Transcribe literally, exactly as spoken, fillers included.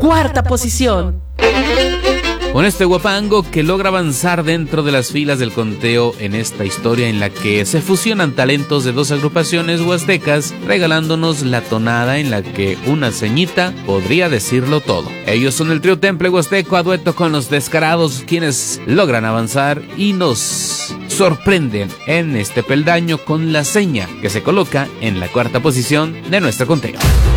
cuarta posición. Con este guapango que logra avanzar dentro de las filas del conteo en esta historia en la que se fusionan talentos de dos agrupaciones huastecas, regalándonos la tonada en la que una ceñita podría decirlo todo. Ellos son el trío Temple Huasteco a dueto con Los Descarados, quienes logran avanzar y nos sorprenden en este peldaño con La Seña, que se coloca en la cuarta posición de nuestro conteo.